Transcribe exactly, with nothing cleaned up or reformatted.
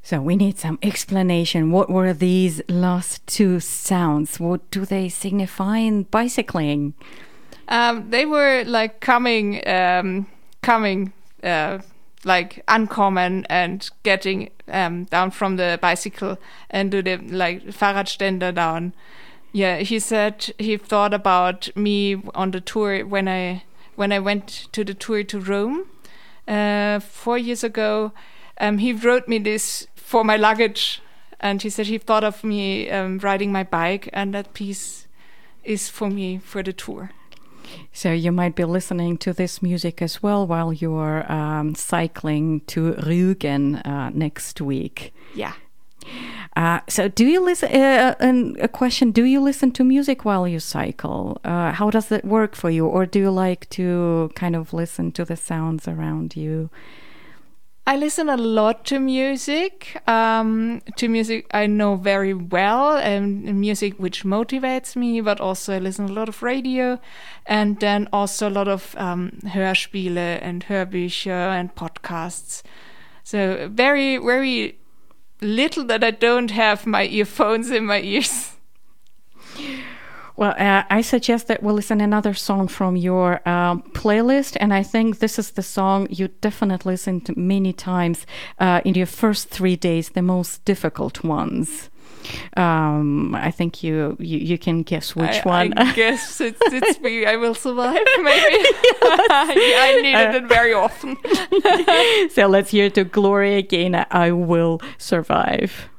So we need some explanation. What were these last two sounds? What do they signify in bicycling? Um, they were like coming, um, coming, uh, like uncommon and getting um, down from the bicycle and do the like Fahrradständer down. Yeah, he said he thought about me on the tour when I when I went to the tour to Rome uh, four years ago. Um, he wrote me this for my luggage, and he said he thought of me um, riding my bike, and that piece is for me for the tour. So you might be listening to this music as well while you're um, cycling to Rügen uh, next week. Yeah. Uh, so do you listen, uh, and a question, do you listen to music while you cycle? Uh, how does that work for you? Or do you like to kind of listen to the sounds around you? I listen a lot to music, um, to music I know very well, and music which motivates me, but also I listen a lot of radio, and then also a lot of um, Hörspiele and Hörbücher and podcasts. So very, very little that I don't have my earphones in my ears. Well, uh, I suggest that we'll listen another song from your um, playlist, and I think this is the song you definitely listened to many times uh, in your first three days, the most difficult ones. Um, I think you, you you can guess which I, one. I guess it's, it's me. I Will Survive, maybe. I needed uh, it very often. So let's hear to Gloria Gaynor, I Will Survive.